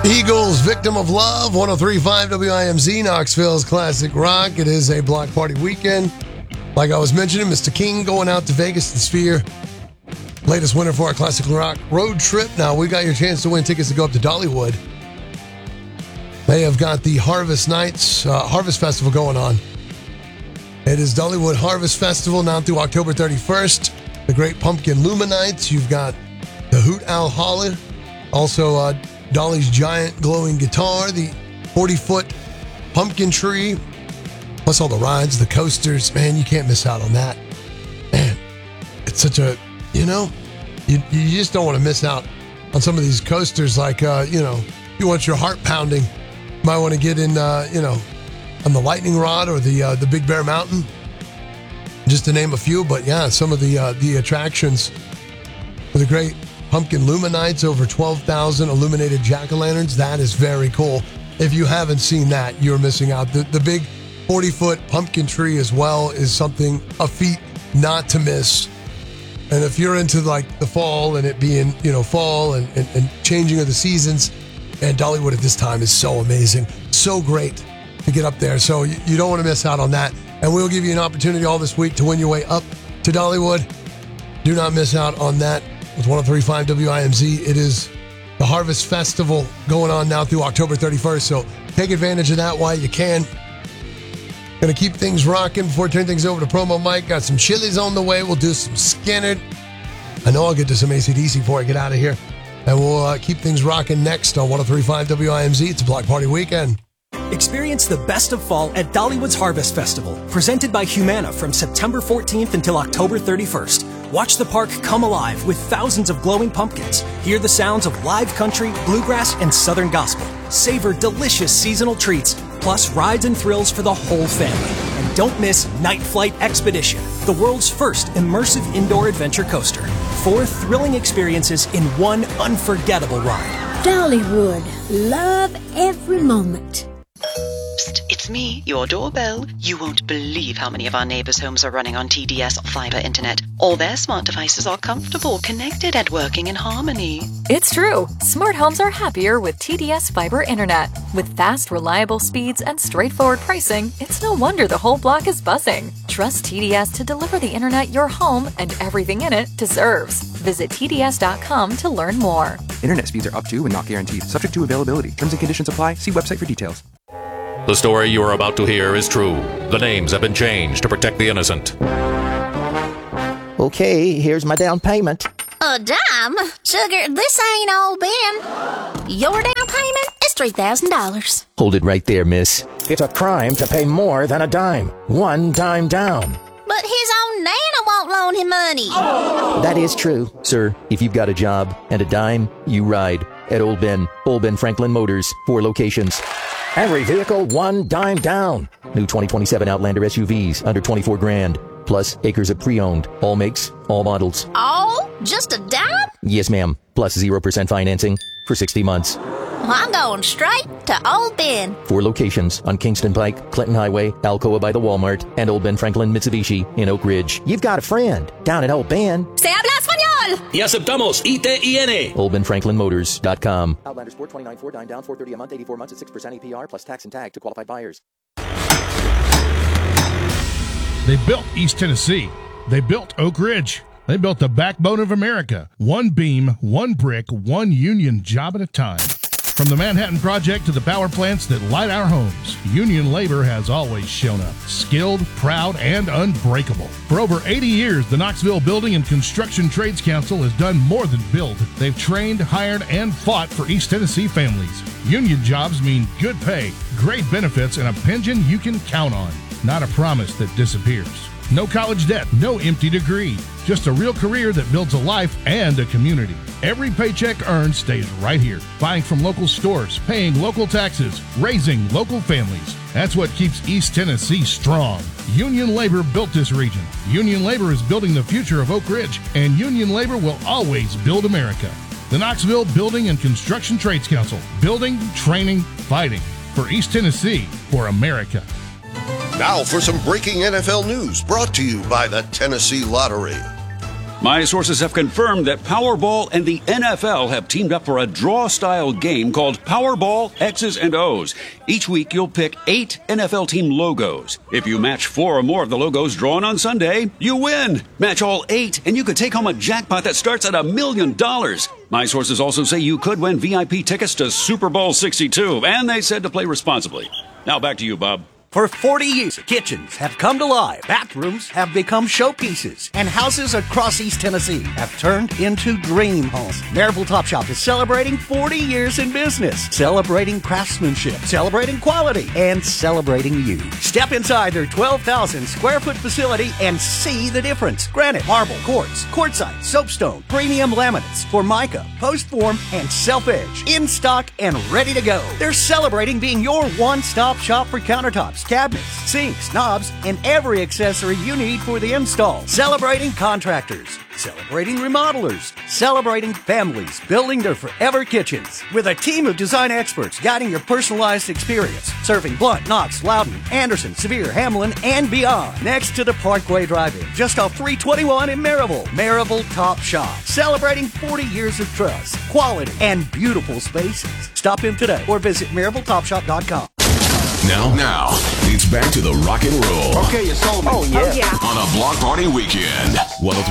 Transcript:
Eagles, Victim of Love, 103.5 WIMZ, Knoxville's Classic Rock. It is a block party weekend. Like I was mentioning, Mr. King going out to Vegas and Sphere. Latest winner for our Classic Rock road trip. Now, we got your chance to win tickets to go up to Dollywood. They have got the Harvest Nights, Harvest Festival going on. It is Dollywood Harvest Festival now through October 31st. The Great Pumpkin Luminites. You've got the Hoot Owl Holler. Also, Dolly's Giant Glowing Guitar. The 40-foot Pumpkin Tree. Plus all the rides, the coasters. Man, you can't miss out on that. Man, it's such a, you just don't want to miss out on some of these coasters. Like, you want your heart pounding. You might want to get in, on the Lightning Rod or the Big Bear Mountain, just to name a few. But yeah, some of the attractions for the Great Pumpkin Luminites, over 12,000 illuminated jack-o'-lanterns. That is very cool. If you haven't seen that, you're missing out. The big 40-foot pumpkin tree as well is a feat not to miss. And if you're into like the fall and it being, fall and changing of the seasons, and Dollywood at this time is so amazing, so great to get up there. So you don't want to miss out on that. And we'll give you an opportunity all this week to win your way up to Dollywood. Do not miss out on that with 103.5 WIMZ. It is the Harvest Festival going on now through October 31st. So take advantage of that while you can. Going to keep things rocking before I turn things over to Promo Mike. Got some Chili's on the way. We'll do some Skynyrd. I know I'll get to some AC/DC before I get out of here. And we'll keep things rocking next on 103.5 WIMZ. It's a block party weekend. Experience the best of fall at Dollywood's Harvest Festival, presented by Humana from September 14th until October 31st. Watch the park come alive with thousands of glowing pumpkins. Hear the sounds of live country, bluegrass, and southern gospel. Savor delicious seasonal treats, plus rides and thrills for the whole family. And don't miss Night Flight Expedition, the world's first immersive indoor adventure coaster. 4 thrilling experiences in one unforgettable ride. Dollywood. Love every moment. Psst, it's me, your doorbell. You won't believe how many of our neighbors' homes are running on TDS fiber internet. All their smart devices are comfortable, connected, and working in harmony. It's true. Smart homes are happier with TDS fiber internet. With fast, reliable speeds and straightforward pricing, it's no wonder the whole block is buzzing. Trust TDS to deliver the internet your home and everything in it deserves. Visit TDS.com to learn more. Internet speeds are up to and not guaranteed. Subject to availability. Terms and conditions apply. See website for details. The story you are about to hear is true. The names have been changed to protect the innocent. Okay, here's my down payment. A dime? Sugar, this ain't all Ben. Your down payment is $3,000. Hold it right there, miss. It's a crime to pay more than a dime. One dime down. But his own Nana won't loan him money. Oh. That is true. Sir, if you've got a job and a dime, you ride at Old Ben Franklin Motors, 4 locations. Every vehicle, one dime down. New 2027 Outlander SUVs, under $24,000. Plus acres of pre-owned. All makes, all models. Oh, just a dime? Yes, ma'am. Plus 0% financing for 60 months. Well, I'm going straight to Old Ben. 4 locations on Kingston Pike, Clinton Highway, Alcoa by the Walmart, and Old Ben Franklin Mitsubishi in Oak Ridge. You've got a friend down at Old Ben. Se habla español. Y aceptamos ITIN. OldBenFranklinMotors.com. Outlander Sport 29, 4 dime down, 430 a month, 84 months at 6% APR plus tax and tag to qualified buyers. They built East Tennessee. They built Oak Ridge. They built the backbone of America. One beam, one brick, one union job at a time. From the Manhattan Project to the power plants that light our homes, union labor has always shown up. Skilled, proud, and unbreakable. For over 80 years, the Knoxville Building and Construction Trades Council has done more than build. They've trained, hired, and fought for East Tennessee families. Union jobs mean good pay, great benefits, and a pension you can count on. Not a promise that disappears. No college debt, no empty degree. Just a real career that builds a life and a community. Every paycheck earned stays right here. Buying from local stores, paying local taxes, raising local families. That's what keeps East Tennessee strong. Union labor built this region. Union labor is building the future of Oak Ridge, and union labor will always build America. The Knoxville Building and Construction Trades Council. Building, training, fighting. For East Tennessee, for America. Now for some breaking NFL news brought to you by the Tennessee Lottery. My sources have confirmed that Powerball and the NFL have teamed up for a draw-style game called Powerball X's and O's. Each week, you'll pick 8 NFL team logos. If you match 4 or more of the logos drawn on Sunday, you win. Match all 8, and you could take home a jackpot that starts at $1 million. My sources also say you could win VIP tickets to Super Bowl 62, and they said to play responsibly. Now back to you, Bob. For 40 years, kitchens have come to life, bathrooms have become showpieces, and houses across East Tennessee have turned into dream homes. Maryville Topshop is celebrating 40 years in business, celebrating craftsmanship, celebrating quality, and celebrating you. Step inside their 12,000 square foot facility and see the difference. Granite, marble, quartz, quartzite, soapstone, premium laminates, Formica, post form, and self-edge. In stock and ready to go. They're celebrating being your one-stop shop for countertops, cabinets, sinks, knobs, and every accessory you need for the install. Celebrating contractors, celebrating remodelers, celebrating families building their forever kitchens. With a team of design experts guiding your personalized experience, serving Blount, Knox, Loudon, Anderson, Sevier, Hamlin, and beyond. Next to the Parkway Drive-In, just off 321 in Maryville. Maryville Top Shop, celebrating 40 years of trust, quality, and beautiful spaces. Stop in today or visit MaryvilleTopShop.com. Now, it's back to the rock and roll. Okay, you sold me. On a block party weekend.